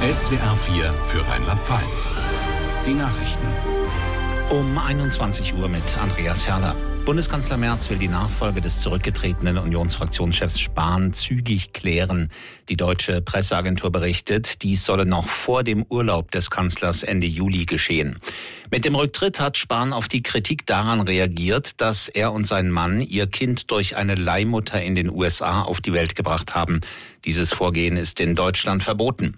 SWR 4 für Rheinland-Pfalz. Die Nachrichten. Um 21 Uhr mit Andreas Herrler. Bundeskanzler Merz will die Nachfolge des zurückgetretenen Unionsfraktionschefs Spahn zügig klären. Die deutsche Presseagentur berichtet, dies solle noch vor dem Urlaub des Kanzlers Ende Juli geschehen. Mit dem Rücktritt hat Spahn auf die Kritik daran reagiert, dass er und sein Mann ihr Kind durch eine Leihmutter in den USA auf die Welt gebracht haben. Dieses Vorgehen ist in Deutschland verboten.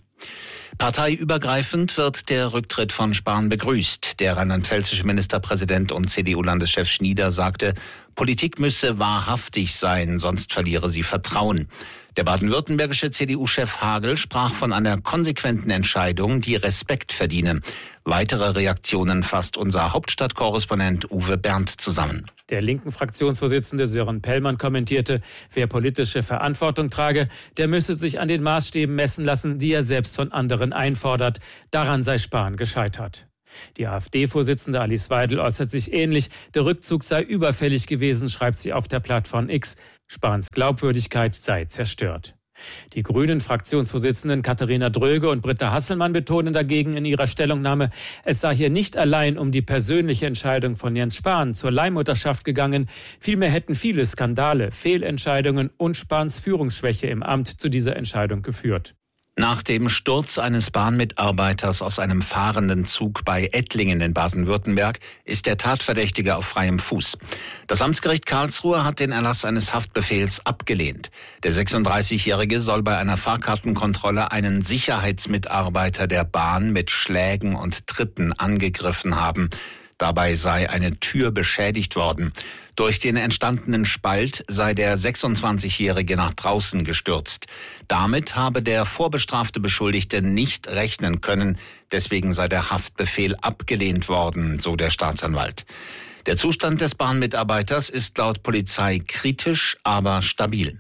Parteiübergreifend wird der Rücktritt von Spahn begrüßt. Der rheinland-pfälzische Ministerpräsident und CDU-Landeschef Schnieder sagte, Politik müsse wahrhaftig sein, sonst verliere sie Vertrauen. Der baden-württembergische CDU-Chef Hagel sprach von einer konsequenten Entscheidung, die Respekt verdiene. Weitere Reaktionen fasst unser Hauptstadtkorrespondent Uwe Berndt zusammen. Der linken Fraktionsvorsitzende Sören Pellmann kommentierte, wer politische Verantwortung trage, der müsse sich an den Maßstäben messen lassen, die er selbst von anderen einfordert. Daran sei Spahn gescheitert. Die AfD-Vorsitzende Alice Weidel äußert sich ähnlich. Der Rückzug sei überfällig gewesen, schreibt sie auf der Plattform X. Spahns Glaubwürdigkeit sei zerstört. Die Grünen-Fraktionsvorsitzenden Katharina Dröge und Britta Hasselmann betonen dagegen in ihrer Stellungnahme, es sei hier nicht allein um die persönliche Entscheidung von Jens Spahn zur Leihmutterschaft gegangen. Vielmehr hätten viele Skandale, Fehlentscheidungen und Spahns Führungsschwäche im Amt zu dieser Entscheidung geführt. Nach dem Sturz eines Bahnmitarbeiters aus einem fahrenden Zug bei Ettlingen in Baden-Württemberg ist der Tatverdächtige auf freiem Fuß. Das Amtsgericht Karlsruhe hat den Erlass eines Haftbefehls abgelehnt. Der 36-Jährige soll bei einer Fahrkartenkontrolle einen Sicherheitsmitarbeiter der Bahn mit Schlägen und Tritten angegriffen haben. Dabei sei eine Tür beschädigt worden. Durch den entstandenen Spalt sei der 26-Jährige nach draußen gestürzt. Damit habe der vorbestrafte Beschuldigte nicht rechnen können. Deswegen sei der Haftbefehl abgelehnt worden, so der Staatsanwalt. Der Zustand des Bahnmitarbeiters ist laut Polizei kritisch, aber stabil.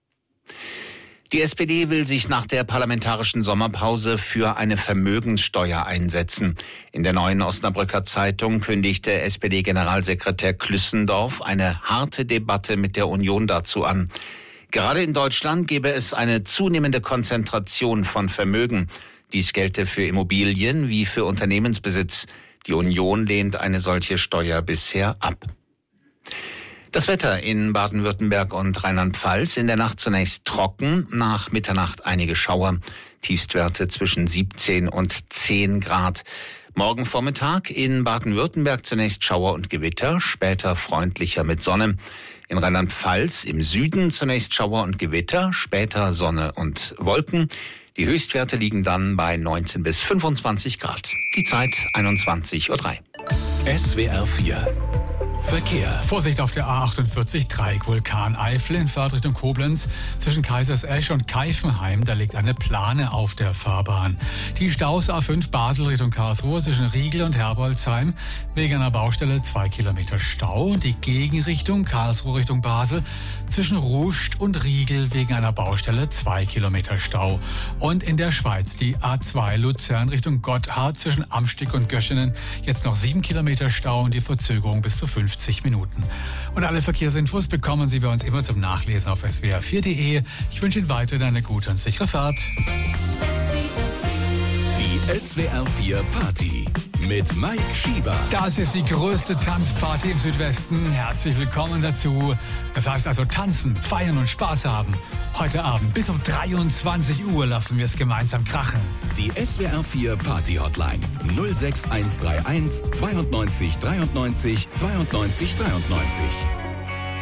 Die SPD will sich nach der parlamentarischen Sommerpause für eine Vermögenssteuer einsetzen. In der Neuen Osnabrücker Zeitung kündigte SPD-Generalsekretär Klüssendorf eine harte Debatte mit der Union dazu an. Gerade in Deutschland gebe es eine zunehmende Konzentration von Vermögen. Dies gelte für Immobilien wie für Unternehmensbesitz. Die Union lehnt eine solche Steuer bisher ab. Das Wetter in Baden-Württemberg und Rheinland-Pfalz: in der Nacht zunächst trocken, nach Mitternacht einige Schauer, Tiefstwerte zwischen 17 und 10 Grad. Morgen Vormittag in Baden-Württemberg zunächst Schauer und Gewitter, später freundlicher mit Sonne. In Rheinland-Pfalz im Süden zunächst Schauer und Gewitter, später Sonne und Wolken. Die Höchstwerte liegen dann bei 19 bis 25 Grad. Die Zeit 21:03 Uhr. SWR 4 Verkehr. Vorsicht auf der A48 Dreieck Vulkaneifel in Fahrtrichtung Koblenz zwischen Kaisersesch und Keifenheim. Da liegt eine Plane auf der Fahrbahn. Die Staus A5 Basel Richtung Karlsruhe zwischen Riegel und Herbolzheim wegen einer Baustelle 2 Kilometer Stau. Die Gegenrichtung Karlsruhe Richtung Basel zwischen Ruscht und Riegel wegen einer Baustelle 2 Kilometer Stau. Und in der Schweiz die A2 Luzern Richtung Gotthard zwischen Amsteg und Göschenen jetzt noch 7 Kilometer Stau und die Verzögerung bis zu 50 Minuten. Und alle Verkehrsinfos bekommen Sie bei uns immer zum Nachlesen auf swr4.de. Ich wünsche Ihnen weiterhin eine gute und sichere Fahrt. Die SWR 4 Party mit Mike Schieber. Das ist die größte Tanzparty im Südwesten. Herzlich willkommen dazu. Das heißt also tanzen, feiern und Spaß haben. Heute Abend bis um 23 Uhr lassen wir es gemeinsam krachen. Die SWR 4 Party Hotline 06131 92 93 92 92 93.